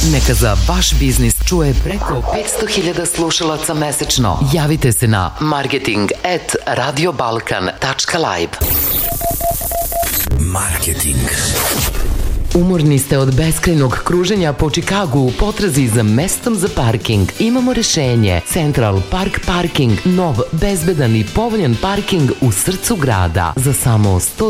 Neka za vaš biznis čuje preko 500.000 slušalaca mesečno. Javite se na marketing@radiobalkan.live. Marketing. Umorni ste od beskrajnog kruženja po Čikagu u potrazi za mestom za parking? Imamo rešenje. Central Park Parking. Nov, bezbedan i povoljan parking u srcu grada. Za samo